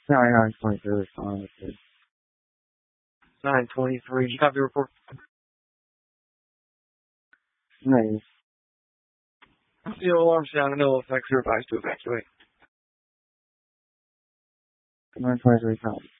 9:23 responded to. 9:23. You copy the report? Nice. The alarm sound, no effects are advised to evacuate. 9:23 copy.